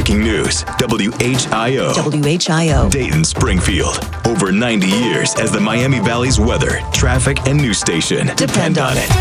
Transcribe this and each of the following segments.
breaking news. WHIO. Dayton, Springfield. Over 90 years as the Miami Valley's weather, traffic, and news station. Depend on it.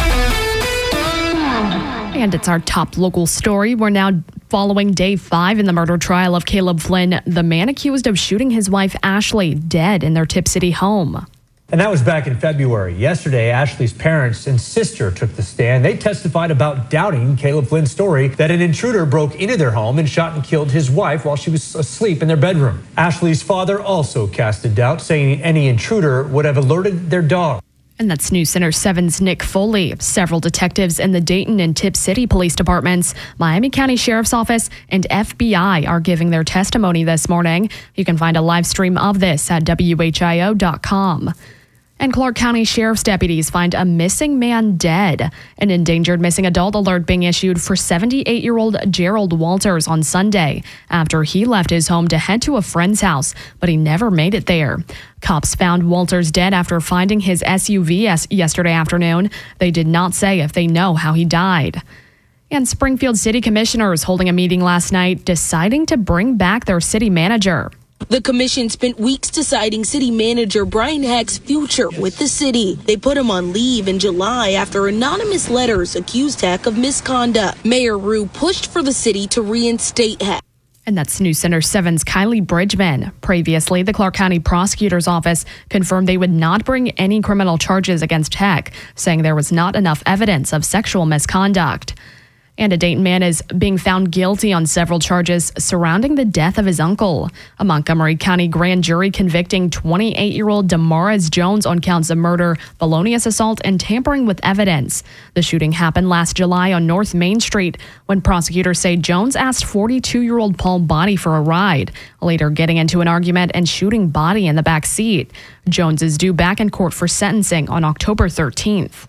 And it's our top local story. We're now following day 5 in the murder trial of Caleb Flynn, the man accused of shooting his wife Ashley dead in their Tip City home. And that was back in February. Yesterday, Ashley's parents and sister took the stand. They testified about doubting Caleb Flynn's story that an intruder broke into their home and shot and killed his wife while she was asleep in their bedroom. Ashley's father also cast a doubt, saying any intruder would have alerted their dog. And that's News Center 7's Nick Foley. Several detectives in the Dayton and Tip City police departments, Miami County Sheriff's Office, and FBI are giving their testimony this morning. You can find a live stream of this at WHIO.com. And Clark County Sheriff's deputies find a missing man dead. An endangered missing adult alert being issued for 78-year-old Gerald Walters on Sunday after he left his home to head to a friend's house, but he never made it there. Cops found Walters dead after finding his SUV yesterday afternoon. They did not say if they know how he died. And Springfield City Commissioners holding a meeting last night deciding to bring back their city manager. The commission spent weeks deciding city manager Brian Heck's future with the city. They put him on leave in July after anonymous letters accused Heck of misconduct. Mayor Rue pushed for the city to reinstate Heck. And that's News Center 7's Kylie Bridgman. Previously, the Clark County Prosecutor's Office confirmed they would not bring any criminal charges against Heck, saying there was not enough evidence of sexual misconduct. And a Dayton man is being found guilty on several charges surrounding the death of his uncle. A Montgomery County grand jury convicting 28-year-old Damaris Jones on counts of murder, felonious assault, and tampering with evidence. The shooting happened last July on North Main Street when prosecutors say Jones asked 42-year-old Paul Body for a ride, later getting into an argument and shooting Body in the back seat. Jones is due back in court for sentencing on October 13th.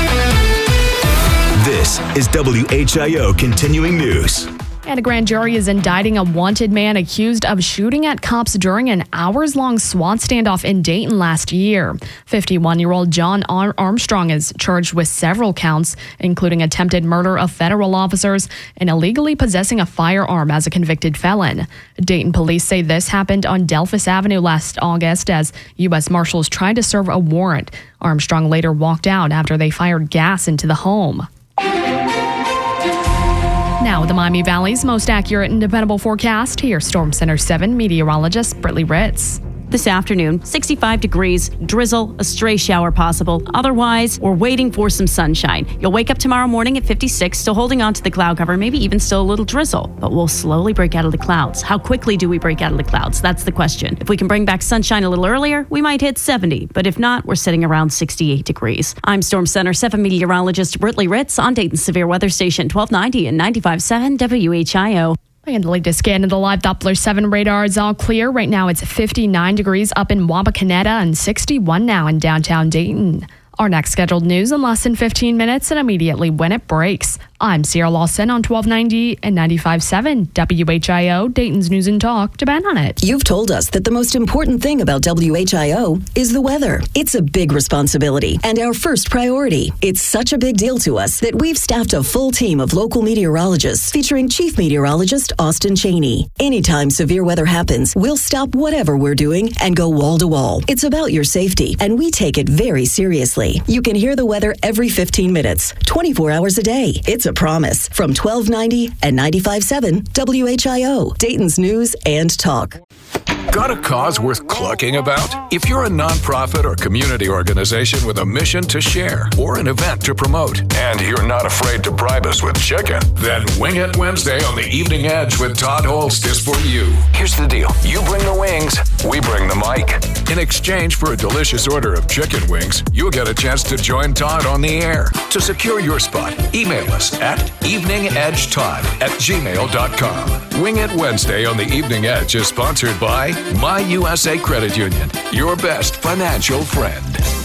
This is WHIO Continuing News. And a grand jury is indicting a wanted man accused of shooting at cops during an hours-long SWAT standoff in Dayton last year. 51-year-old John Armstrong is charged with several counts, including attempted murder of federal officers and illegally possessing a firearm as a convicted felon. Dayton police say this happened on Delphus Avenue last August as U.S. Marshals tried to serve a warrant. Armstrong later walked out after they fired gas into the home. Now, the Miami Valley's most accurate and dependable forecast. Here's Storm Center 7 meteorologist Brittany Ritz. This afternoon, 65 degrees, drizzle, a stray shower possible. Otherwise, we're waiting for some sunshine. You'll wake up tomorrow morning at 56, still holding on to the cloud cover, maybe even still a little drizzle. But we'll slowly break out of the clouds. How quickly do we break out of the clouds? That's the question. If we can bring back sunshine a little earlier, we might hit 70. But if not, we're sitting around 68 degrees. I'm Storm Center 7 meteorologist Brittany Ritz on Dayton's Severe Weather Station 1290 and 95.7 WHIO. And the latest scan of the live Doppler 7 radar is all clear. Right now it's 59 degrees up in Wapakoneta and 61 now in downtown Dayton. Our next scheduled news in less than 15 minutes and immediately when it breaks. I'm Sierra Lawson on 1290 and 95.7 WHIO, Dayton's News and Talk. Depend on it. You've told us that the most important thing about WHIO is the weather. It's a big responsibility and our first priority. It's such a big deal to us that we've staffed a full team of local meteorologists featuring Chief Meteorologist Austin Cheney. Anytime severe weather happens, we'll stop whatever we're doing and go wall to wall. It's about your safety, and we take it very seriously. You can hear the weather every 15 minutes, 24 hours a day. It's a promise from 1290 and 95.7 WHIO, Dayton's News and Talk. Got a cause worth clucking about? If you're a nonprofit or community organization with a mission to share or an event to promote, and you're not afraid to bribe us with chicken, then Wing It Wednesday on the Evening Edge with Todd Holst is for you. Here's the deal. You bring the wings, we bring the mic. In exchange for a delicious order of chicken wings, you'll get a chance to join Todd on the air. To secure your spot, email us at eveningedgetodd@gmail.com. Wing It Wednesday on the Evening Edge is sponsored by My USA Credit Union, your best financial friend.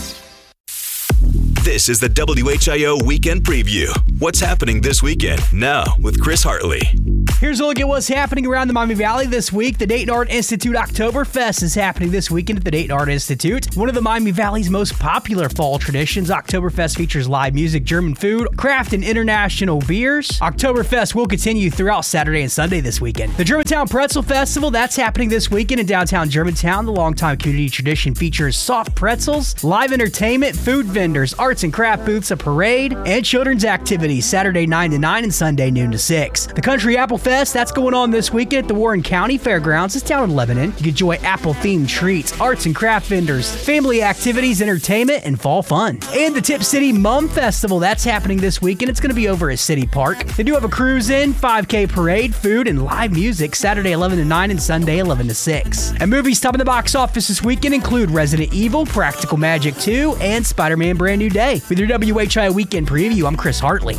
This is the WHIO Weekend Preview. What's happening this weekend? Now with Chris Hartley. Here's a look at what's happening around the Miami Valley this week. The Dayton Art Institute Oktoberfest is happening this weekend at the Dayton Art Institute. One of the Miami Valley's most popular fall traditions, Oktoberfest features live music, German food, craft, and international beers. Oktoberfest will continue throughout Saturday and Sunday this weekend. The Germantown Pretzel Festival, that's happening this weekend in downtown Germantown. The longtime community tradition features soft pretzels, live entertainment, food vendors, arts and craft booths, a parade, and children's activities Saturday 9 to 9 and Sunday noon to 6. The Country Apple Fest, that's going on this weekend at the Warren County Fairgrounds. It's down in Lebanon. You can enjoy apple-themed treats, arts and craft vendors, family activities, entertainment, and fall fun. And the Tip City Mum Festival, that's happening this weekend. It's going to be over at City Park. They do have a cruise-in, 5K parade, food, and live music Saturday 11 to 9 and Sunday 11 to 6. And movies topping the box office this weekend include Resident Evil, Practical Magic 2, and Spider-Man Brand New Day. With your WHIO Weekend Preview, I'm Chris Hartley.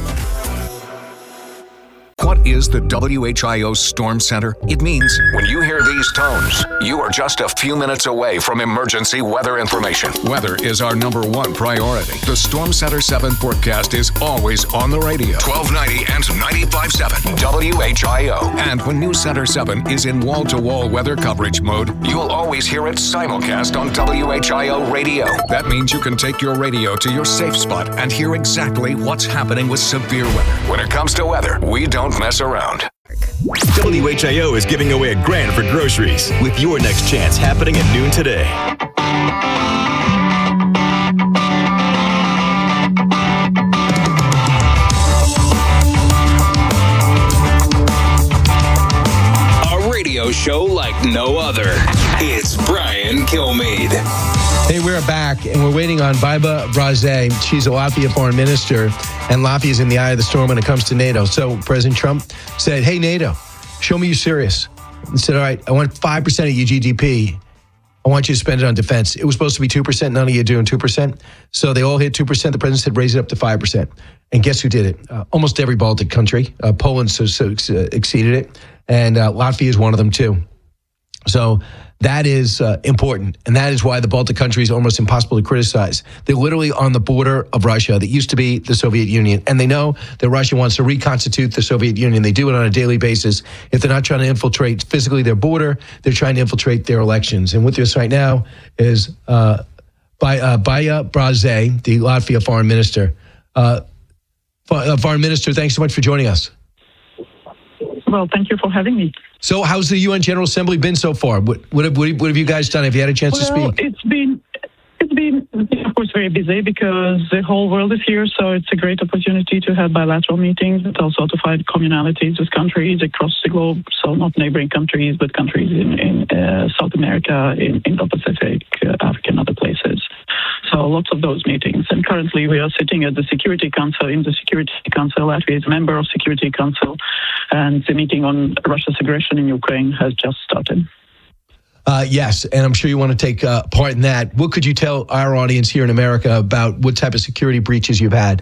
What is the WHIO Storm Center? It means when you hear these tones, you are just a few minutes away from emergency weather information. Weather is our #1 priority. The Storm Center 7 forecast is always on the radio. 1290 and 95.7 WHIO. And when News Center 7 is in wall-to-wall weather coverage mode, you'll always hear it simulcast on WHIO radio. That means you can take your radio to your safe spot and hear exactly what's happening with severe weather. When it comes to weather, we don't mess around. WHIO is giving away $1,000 for groceries with your next chance happening at noon today. A radio show like no other. It's Brian Kilmeade. Hey, we're back, and we're waiting on Baiba Braze. She's a Latvia foreign minister, and Latvia is in the eye of the storm when it comes to NATO. So President Trump said, hey, NATO, show me you're serious. He said, all right, I want 5% of your GDP. I want you to spend it on defense. It was supposed to be 2%. None of you are doing 2%. So they all hit 2%. The president said, raise it up to 5%. And guess who did it? Almost every Baltic country. Poland exceeded it. And Latvia is one of them, too. So that is important, and that is why the Baltic countries are almost impossible to criticize. They're literally on the border of Russia that used to be the Soviet Union, and they know that Russia wants to reconstitute the Soviet Union. They do it on a daily basis. If they're not trying to infiltrate physically their border, they're trying to infiltrate their elections. And with us right now is Baiba Braze, the Latvia foreign minister. Foreign minister, thanks so much for joining us. Well, thank you for having me. So how's the UN General Assembly been so far? What have you guys done? Have you had a chance to speak? It's been, of course, very busy because the whole world is here. So it's a great opportunity to have bilateral meetings, but also to find commonalities with countries across the globe. So not neighboring countries, but countries in South America, in Indo-Pacific, Africa, and other places. So lots of those meetings. And currently we are sitting at the Security Council. In the Security Council, Latvia is a member of Security Council. And the meeting on Russia's aggression in Ukraine has just started. Yes, and I'm sure you want to take part in that. What could you tell our audience here in America about what type of security breaches you've had?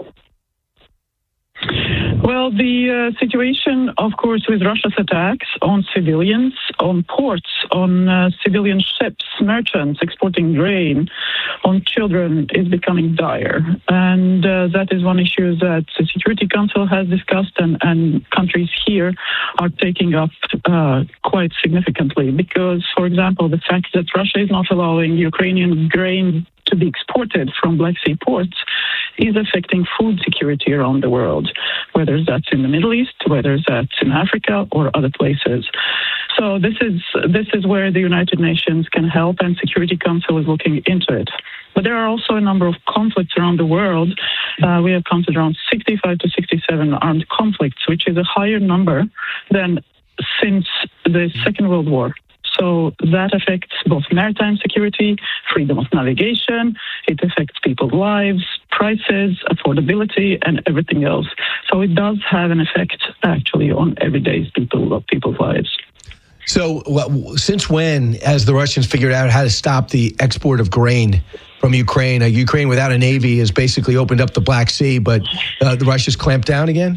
Well, the situation, of course, with Russia's attacks on civilians, on ports, on civilian ships, merchants exporting grain, on children is becoming dire. And that is one issue that the Security Council has discussed and countries here are taking up quite significantly. Because, for example, the fact that Russia is not allowing Ukrainian grain to be exported from Black Sea ports is affecting food security around the world, whether that's in the Middle East, whether that's in Africa or other places. So this is where the United Nations can help, and Security Council is looking into it. But there are also a number of conflicts around the world. We have counted around 65 to 67 armed conflicts, which is a higher number than since the Second World War. So that affects both maritime security, freedom of navigation. It affects people's lives, prices, affordability, and everything else. So it does have an effect, actually, on everyday people's lives. So since when has the Russians figured out how to stop the export of grain from Ukraine? Ukraine without a navy has basically opened up the Black Sea, but the Russians clamped down again?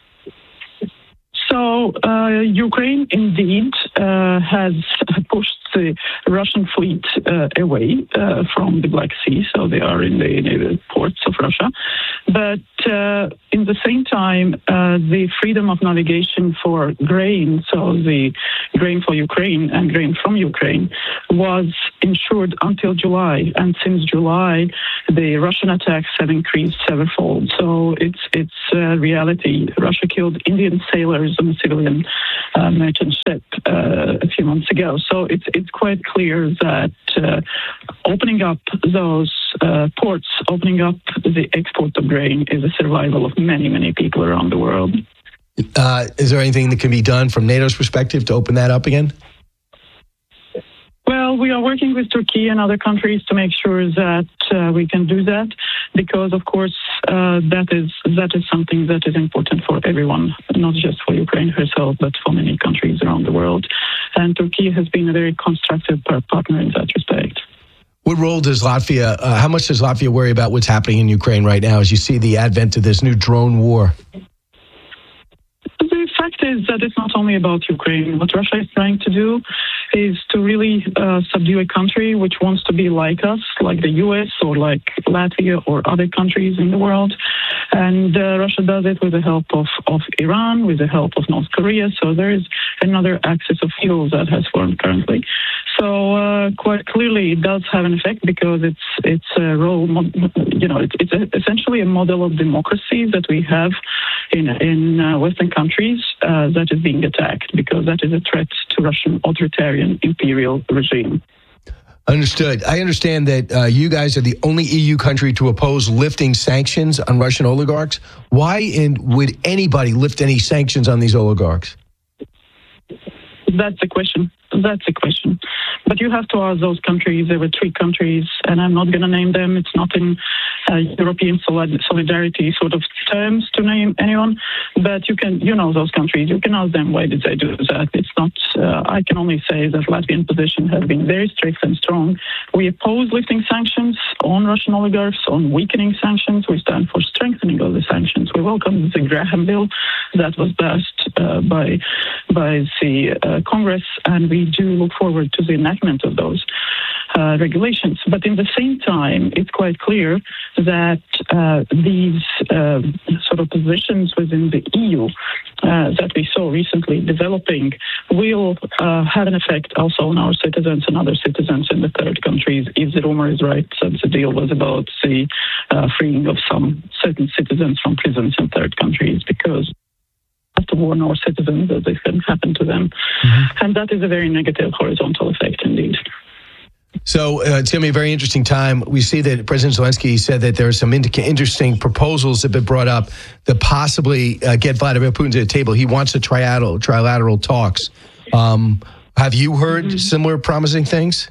So Ukraine indeed has pushed the Russian fleet away from the Black Sea, so they are in the ports of Russia. But in the same time, the freedom of navigation for grain, so the grain for Ukraine and grain from Ukraine, was ensured until July. And since July, the Russian attacks have increased severalfold. So it's a reality. Russia killed Indian sailors on a civilian merchant ship a few months ago. So it's quite clear that opening up those ports, opening up the export of grain is a survival of many, many people around the world. Is there anything that can be done from NATO's perspective to open that up again? Well, we are working with Turkey and other countries to make sure that we can do that, because, of course, that is something that is important for everyone, not just for Ukraine herself, but for many countries around the world. And Turkey has been a very constructive partner in that respect. What role does Latvia, how much does Latvia worry about what's happening in Ukraine right now as you see the advent of this new drone war? The fact is that it's not only about Ukraine. What Russia is trying to do is to really subdue a country which wants to be like us, like the US or like Latvia or other countries in the world. And Russia does it with the help of Iran, with the help of North Korea. So there is another axis of evil that has formed currently. So quite clearly it does have an effect, because it's a role, it's essentially a model of democracy that we have in Western countries that is being attacked, because that is a threat to Russian authoritarian imperial regime. Understood. I understand that you guys are the only EU country to oppose lifting sanctions on Russian oligarchs. Why would anybody lift any sanctions on these oligarchs? That's the question. But you have to ask those countries. There were 3 countries, and I'm not going to name them. It's not in European solidarity sort of terms to name anyone. But you know those countries. You can ask them, why did they do that? It's not, I can only say that Latvian position has been very strict and strong. We oppose lifting sanctions on Russian oligarchs, on weakening sanctions. We stand for strengthening of the sanctions. We welcome the Graham bill that was passed by the Congress, and we do look forward to the enactment of those regulations. But in the same time, it's quite clear that these sort of positions within the EU that we saw recently developing will have an effect also on our citizens and other citizens in the third countries, if the rumor is right that the deal was about the freeing of some certain citizens from prisons in third countries, because to warn our citizens that this can happen to them. Mm-hmm. And that is a very negative horizontal effect indeed. So it's going to be a very interesting time. We see that President Zelensky said that there are some interesting proposals that have been brought up that possibly get Vladimir Putin to the table. He wants a trilateral talks. Have you heard similar promising things?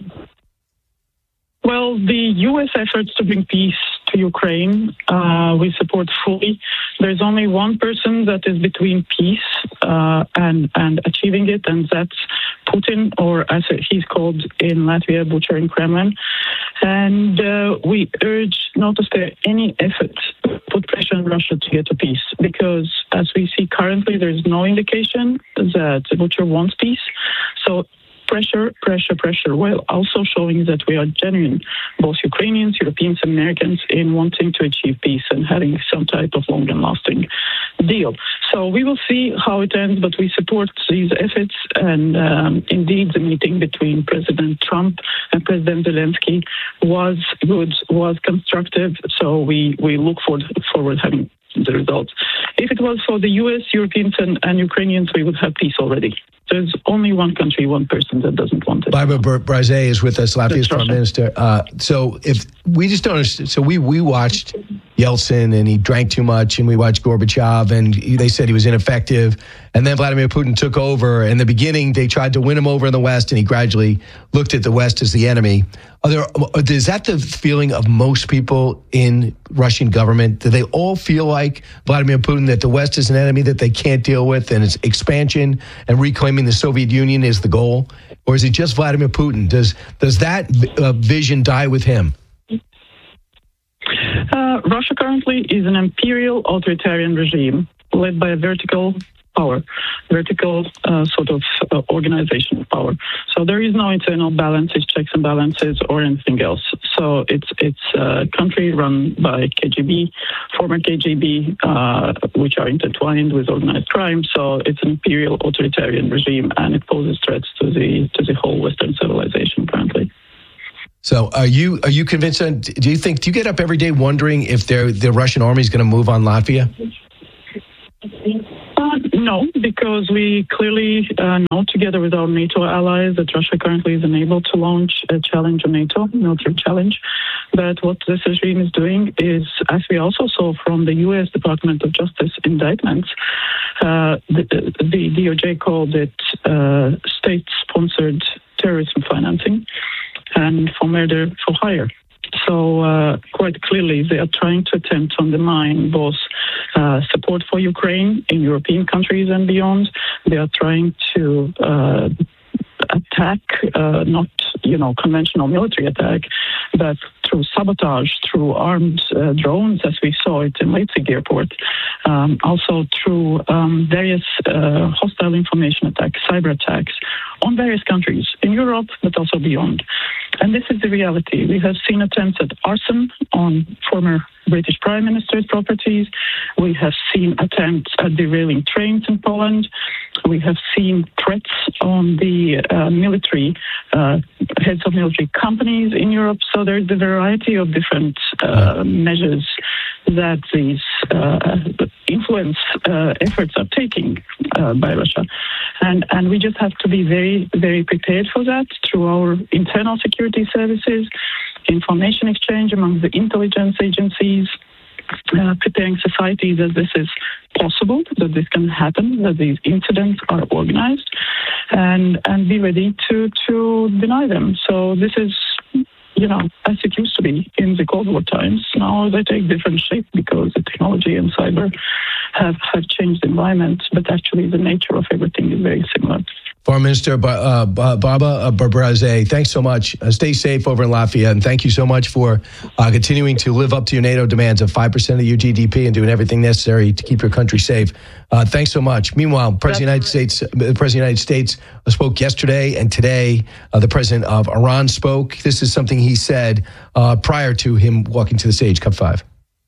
Well, the U.S. efforts to bring peace to Ukraine, we support fully. There's only one person that is between peace and achieving it, and that's Putin, or as he's called in Latvia, Butcher in Kremlin. And we urge not to spare any effort to put pressure on Russia to get to peace, because as we see currently, there is no indication that Butcher wants peace. So pressure, while also showing that we are genuine, both Ukrainians, Europeans, Americans, in wanting to achieve peace and having some type of long and lasting deal. So we will see how it ends, but we support these efforts. And indeed, the meeting between President Trump and President Zelensky was good, was constructive. So we look forward having the results. If it was for the U.S., Europeans, and Ukrainians, we would have peace already. There's only one country, one person that doesn't want it. Barbara Brazay is with us, Latvia's Prime Minister. So if we just don't understand, so we watched Yeltsin and he drank too much, and we watched Gorbachev and they said he was ineffective. And then Vladimir Putin took over. In the beginning, they tried to win him over in the West, and he gradually looked at the West as the enemy. Is that the feeling of most people in Russian government? Do they all feel like Vladimir Putin, that the West is an enemy that they can't deal with, and its expansion and reclaiming the Soviet Union is the goal? Or is it just Vladimir Putin? Does that vision die with him? Russia currently is an imperial authoritarian regime led by a vertical power, vertical sort of organization of power. So there is no internal balances, checks and balances, or anything else. So it's a country run by KGB, former KGB, which are intertwined with organized crime. So it's an imperial authoritarian regime, and it poses threats to the whole Western civilization currently. So are you convinced? Do you get up every day wondering if the Russian army is going to move on Latvia? No, because we clearly know, together with our NATO allies, that Russia currently is unable to launch a challenge on NATO, military challenge. But what this regime is doing is, as we also saw from the U.S. Department of Justice indictments, the DOJ called it state-sponsored terrorism financing and for murder for hire. So quite clearly, they are trying to attempt to undermine both support for Ukraine in European countries and beyond. They are trying to attack, not conventional military attack, but through sabotage, through armed drones, as we saw it in Leipzig airport, also through various hostile information attacks, cyber attacks on various countries in Europe, but also beyond. And this is the reality. We have seen attempts at arson on former British Prime Minister's properties. We have seen attempts at derailing trains in Poland. We have seen threats on the military, heads of military companies in Europe. So there's a variety of different measures that these influence efforts are taking by Russia. And we just have to be very, very prepared for that through our internal security services, information exchange among the intelligence agencies, preparing society that this is possible, that this can happen, that these incidents are organized, and be ready to deny them. So this is, as it used to be in the Cold War times. Now they take different shape because the technology and cyber have changed the environment, but actually the nature of everything is very similar. Foreign Minister Barbara Brazay, thanks so much. Stay safe over in Latvia, and thank you so much for continuing to live up to your NATO demands of 5% of your GDP and doing everything necessary to keep your country safe. Thanks so much. Meanwhile, the President of the United States spoke yesterday, and today the President of Iran spoke. This is something he said prior to him walking to the stage, Cup 5.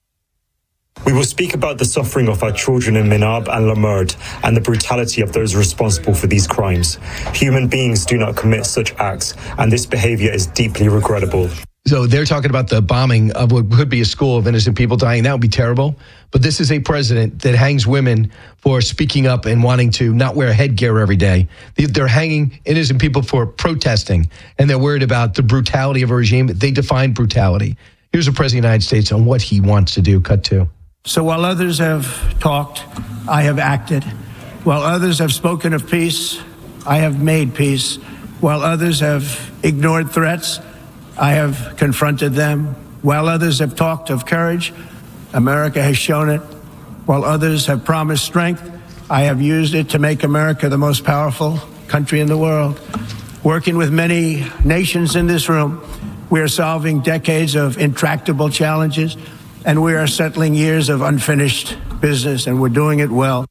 We will speak about the suffering of our children in Minab and Lamerd and the brutality of those responsible for these crimes. Human beings do not commit such acts, and this behavior is deeply regrettable. So they're talking about the bombing of what could be a school of innocent people dying. That would be terrible. But this is a president that hangs women for speaking up and wanting to not wear a headgear every day. They're hanging innocent people for protesting, and they're worried about the brutality of a regime. They define brutality. Here's the President of the United States on what he wants to do. Cut 2. So while others have talked, I have acted. While others have spoken of peace, I have made peace. While others have ignored threats, I have confronted them. While others have talked of courage, America has shown it. While others have promised strength, I have used it to make America the most powerful country in the world. Working with many nations in this room, we are solving decades of intractable challenges, and we are settling years of unfinished business, and we're doing it well.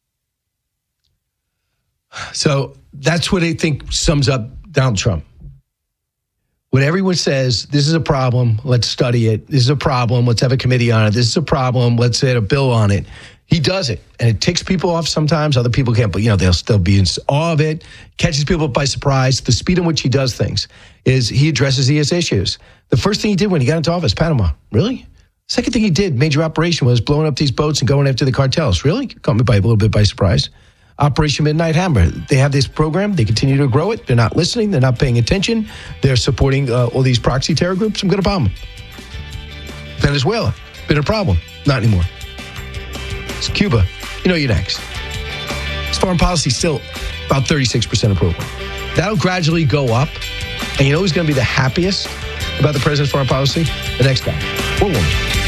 So that's what I think sums up Donald Trump. When everyone says, this is a problem, let's study it. This is a problem, let's have a committee on it. This is a problem, let's have a bill on it. He does it, and it ticks people off sometimes. Other people can't, but they'll still be in awe of it, catches people by surprise. The speed in which he does things is he addresses these issues. The first thing he did when he got into office, Panama, really? Second thing he did, major operation, was blowing up these boats and going after the cartels. Really? Caught me by a little bit by surprise. Operation Midnight Hammer. They have this program. They continue to grow it. They're not listening. They're not paying attention. They're supporting all these proxy terror groups. I'm going to bomb them. Venezuela. Been a problem. Not anymore. It's Cuba. You're next. His foreign policy is still about 36% approval. That'll gradually go up. And who's going to be the happiest about the president's foreign policy? The next guy. Or woman.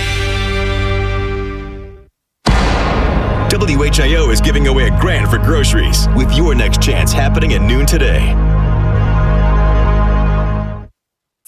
WHIO is giving away $1,000 for groceries with your next chance happening at noon today.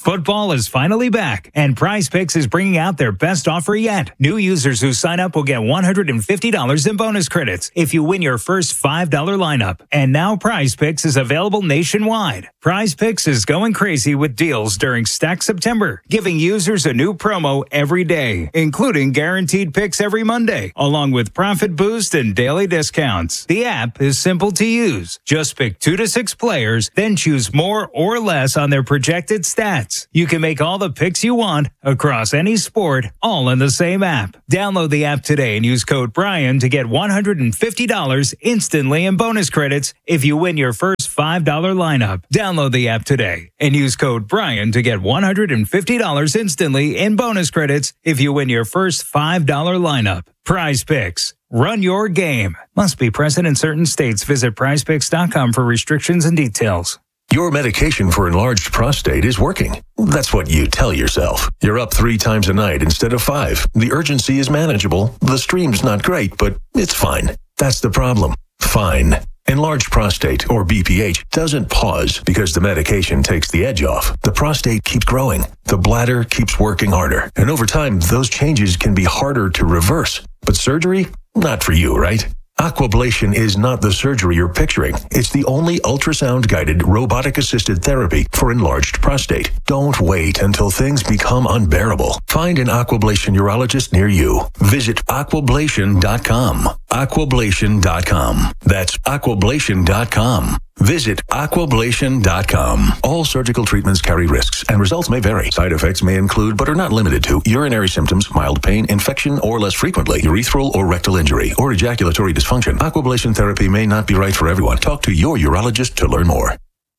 Football is finally back, and PrizePicks is bringing out their best offer yet. New users who sign up will get $150 in bonus credits if you win your first $5 lineup. And now PrizePicks is available nationwide. PrizePicks is going crazy with deals during Stack September, giving users a new promo every day, including guaranteed picks every Monday, along with profit boost and daily discounts. The app is simple to use. Just pick 2 to 6 players, then choose more or less on their projected stats. You can make all the picks you want across any sport, all in the same app. Download the app today and use code Brian to get $150 instantly in bonus credits if you win your first $5 lineup. Download the app today and use code Brian to get $150 instantly in bonus credits if you win your first $5 lineup. PrizePicks. Run your game. Must be present in certain states. Visit prizepicks.com for restrictions and details. Your medication for enlarged prostate is working. That's what you tell yourself. You're up 3 times a night instead of 5. The urgency is manageable. The stream's not great, but it's fine. That's the problem. Fine. Enlarged prostate, or BPH, doesn't pause because the medication takes the edge off. The prostate keeps growing. The bladder keeps working harder. And over time, those changes can be harder to reverse. But surgery? Not for you, right? Aquablation is not the surgery you're picturing. It's the only ultrasound-guided, robotic-assisted therapy for enlarged prostate. Don't wait until things become unbearable. Find an Aquablation urologist near you. Visit aquablation.com. Aquablation.com. That's aquablation.com. Visit aquablation.com. All surgical treatments carry risks, and results may vary. Side effects may include, but are not limited to, urinary symptoms, mild pain, infection, or less frequently, urethral or rectal injury, or ejaculatory dysfunction. Aquablation therapy may not be right for everyone. Talk to your urologist to learn more.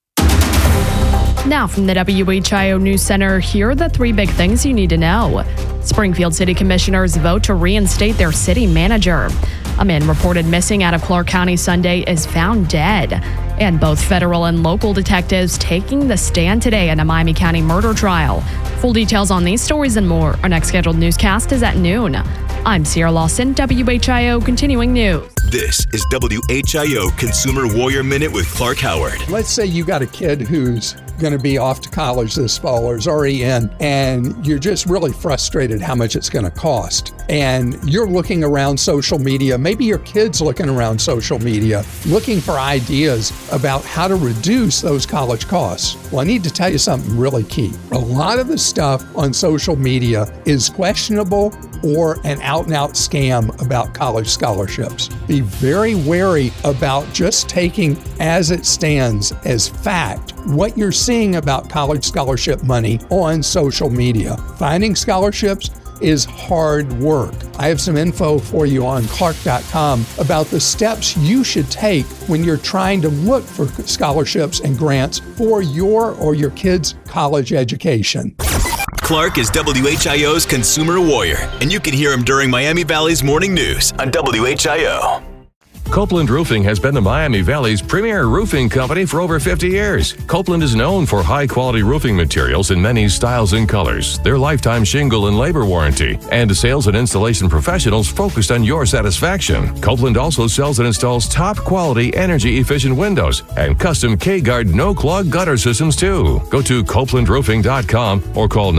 Now from the WHIO News Center, here are the 3 big things you need to know. Springfield City Commissioners vote to reinstate their city manager. A man reported missing out of Clark County Sunday is found dead. And both federal and local detectives taking the stand today in a Miami County murder trial. Full details on these stories and more. Our next scheduled newscast is at noon. I'm Sierra Lawson, WHIO Continuing News. This is WHIO Consumer Warrior Minute with Clark Howard. Let's say you got a kid who's going to be off to college this fall or is already in, and you're just really frustrated how much it's going to cost. And you're looking around social media, maybe your kid's looking around social media, looking for ideas about how to reduce those college costs. Well, I need to tell you something really key. A lot of the stuff on social media is questionable or an out-and-out scam about college scholarships. Be very wary about just taking as it stands as fact what you're seeing about college scholarship money on social media. Finding scholarships is hard work. I have some info for you on Clark.com about the steps you should take when you're trying to look for scholarships and grants for your or your kids' college education. Clark is WHIO's Consumer Warrior, and you can hear him during Miami Valley's Morning News on WHIO. Copeland Roofing has been the Miami Valley's premier roofing company for over 50 years. Copeland is known for high-quality roofing materials in many styles and colors, their lifetime shingle and labor warranty, and sales and installation professionals focused on your satisfaction. Copeland also sells and installs top-quality, energy-efficient windows and custom K-Guard no-clog gutter systems, too. Go to CopelandRoofing.com or call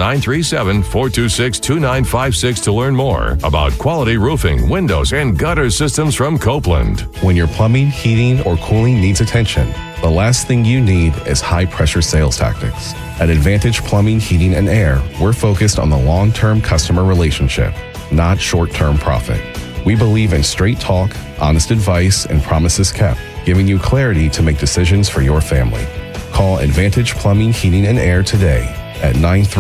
937-426-2956 to learn more about quality roofing, windows, and gutter systems from Copeland. When your plumbing, heating, or cooling needs attention, the last thing you need is high-pressure sales tactics. At Advantage Plumbing, Heating, and Air, we're focused on the long-term customer relationship, not short-term profit. We believe in straight talk, honest advice, and promises kept, giving you clarity to make decisions for your family. Call Advantage Plumbing, Heating, and Air today at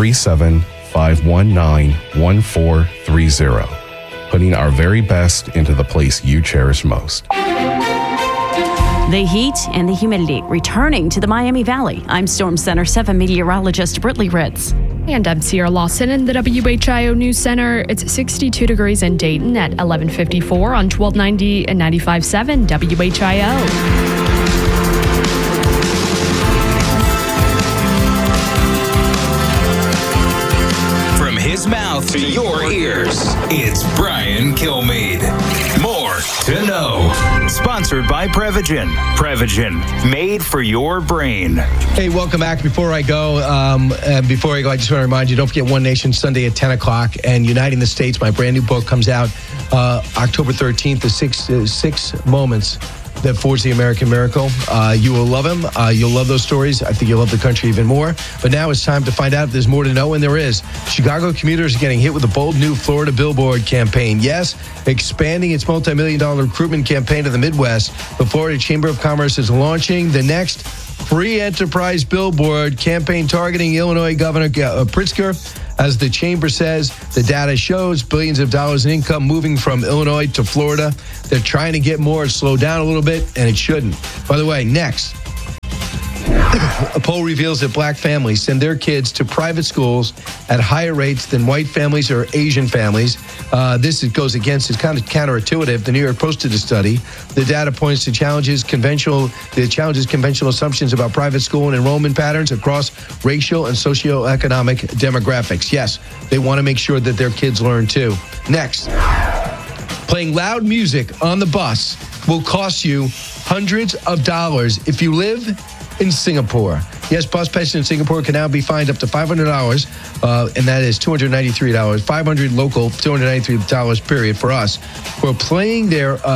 937-519-1430. Putting our very best into the place you cherish most. The heat and the humidity returning to the Miami Valley. I'm Storm Center 7 meteorologist Brittany Ritz. And I'm Sierra Lawson in the WHIO News Center. It's 62 degrees in Dayton at 11:54 on 1290 and 95.7 WHIO. His mouth to your ears. It's Brian Kilmeade. More to know. Sponsored by Prevagen. Prevagen, made for your brain. Hey, welcome back. Before I go, I just want to remind you, don't forget One Nation Sunday at 10 o'clock and Uniting the States. My brand new book comes out October 13th, the six moments that forged the American miracle. You will love them. You'll love those stories. I think you'll love the country even more. But now it's time to find out if there's more to know, and there is. Chicago commuters are getting hit with a bold new Florida billboard campaign. Yes, expanding its multi-million-dollar recruitment campaign to the Midwest. The Florida Chamber of Commerce is launching the next free enterprise billboard campaign targeting Illinois Governor Pritzker. As the chamber says, the data shows billions of dollars in income moving from Illinois to Florida. They're trying to get more, slow down a little bit, and it shouldn't. By the way, next, a poll reveals that black families send their kids to private schools at higher rates than white families or Asian families. This goes against, it's kind of counterintuitive. The New York Post did a study. The data points to conventional assumptions about private school and enrollment patterns across racial and socioeconomic demographics. Yes, they want to make sure that their kids learn too. Next, playing loud music on the bus will cost you hundreds of dollars if you live in Singapore. Yes, bus passengers in Singapore can now be fined up to $500, and that is $293. $500 local, $293 period for us for playing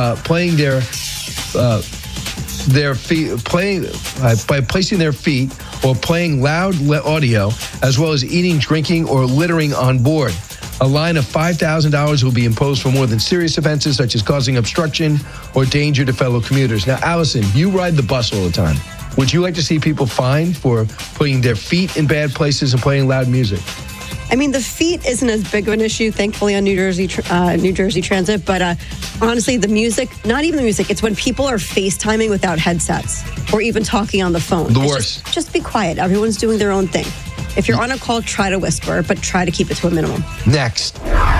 by placing their feet or playing loud audio, as well as eating, drinking, or littering on board. A line of $5,000 will be imposed for more than serious offenses such as causing obstruction or danger to fellow commuters. Now, Allison, you ride the bus all the time. Would you like to see people fined for putting their feet in bad places and playing loud music? I mean, the feet isn't as big of an issue, thankfully, on New Jersey Transit. But honestly, the music, not even the music, it's when people are FaceTiming without headsets or even talking on the phone. The worst. Just be quiet. Everyone's doing their own thing. If you're on a call, try to whisper, but try to keep it to a minimum. Next,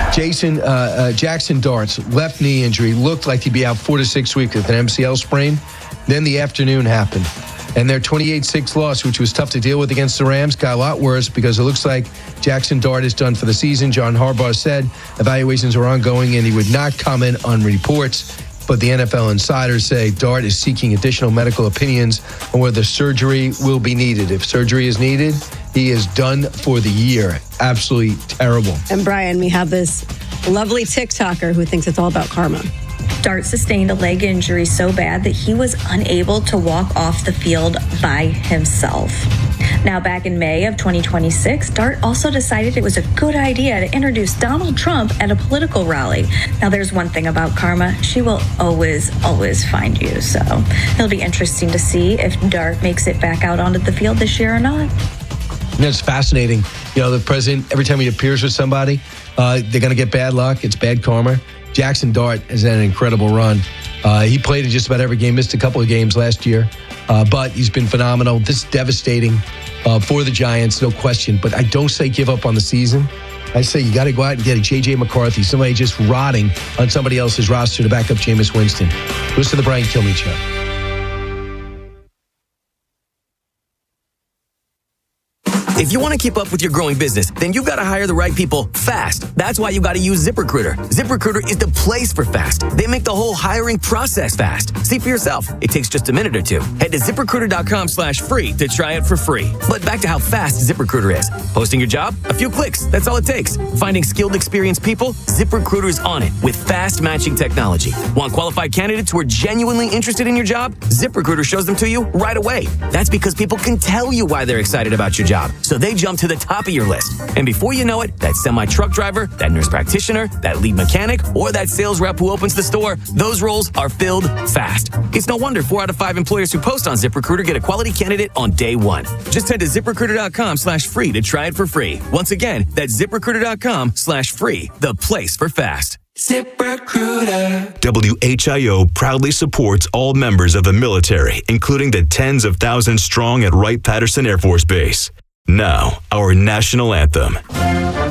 Jackson Dart's left knee injury looked like he'd be out 4 to 6 weeks with an MCL sprain. Then the afternoon happened. And their 28-6 loss, which was tough to deal with against the Rams, got a lot worse because it looks like Jackson Dart is done for the season. John Harbaugh said evaluations are ongoing and he would not comment on reports. But the NFL insiders say Dart is seeking additional medical opinions on whether surgery will be needed. If surgery is needed, he is done for the year. Absolutely terrible. And Brian, we have this lovely TikToker who thinks it's all about karma. Dart sustained a leg injury so bad that he was unable to walk off the field by himself. Now, back in May of 2026, Dart also decided it was a good idea to introduce Donald Trump at a political rally. Now, there's one thing about karma. She will always find you. So it'll be interesting to see if Dart makes it back out onto the field this year or not. It's fascinating. You know, the president, every time he appears with somebody, they're going to get bad luck. It's bad karma. Jackson Dart has had an incredible run. He played in just about every game, missed a couple of games last year, but he's been phenomenal. This is devastating for the Giants, no question. But I don't say give up on the season. I say you got to go out and get a J.J. McCarthy, somebody just rotting on somebody else's roster to back up Jameis Winston. Listen to the Brian Kilmeade Show. If you want to keep up with your growing business, then you've got to hire the right people fast. That's why you got to use ZipRecruiter. ZipRecruiter is the place for fast. They make the whole hiring process fast. See for yourself. It takes just a minute or two. Head to ZipRecruiter.com/free to try it for free. But back to how fast ZipRecruiter is. Posting your job? A few clicks. That's all it takes. Finding skilled, experienced people? ZipRecruiter's on it with fast matching technology. Want qualified candidates who are genuinely interested in your job? ZipRecruiter shows them to you right away. That's because people can tell you why they're excited about your job. So they jump to the top of your list. And before you know it, that semi-truck driver, that nurse practitioner, that lead mechanic, or that sales rep who opens the store, those roles are filled fast. It's no wonder 4 out of 5 employers who post on ZipRecruiter get a quality candidate on day one. Just head to ZipRecruiter.com/free to try it for free. Once again, that's ZipRecruiter.com/free, the place for fast. ZipRecruiter. WHIO proudly supports all members of the military, including the tens of thousands strong at Wright-Patterson Air Force Base. Now, our national anthem.